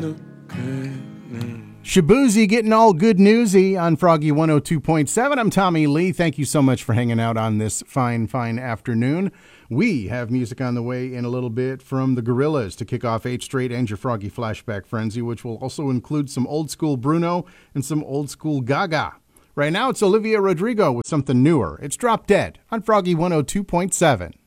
Shabuzi getting all good newsy on Froggy 102.7. I'm Tommy Lee. Thank you so much for hanging out on this fine afternoon. We have music on the way in a little bit from the Gorillaz to kick off 8 Straight and your Froggy Flashback Frenzy, which will also include some old school Bruno and some old school Gaga. Right now, it's Olivia Rodrigo with something newer. It's Drop Dead on Froggy 102.7.